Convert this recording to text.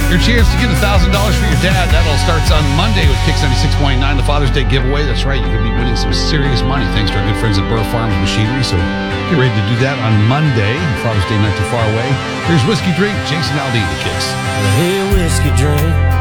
Your chance to get $1,000 for your dad. That all starts on Monday with Kicks 96.9, the Father's Day giveaway. That's right. You could be winning some serious money thanks to our good friends at Burr Farms Machinery. So get ready to do that on Monday. Father's Day not too far away. Here's Whiskey Drink, Jason Aldean, the Kicks. Hey, whiskey drink.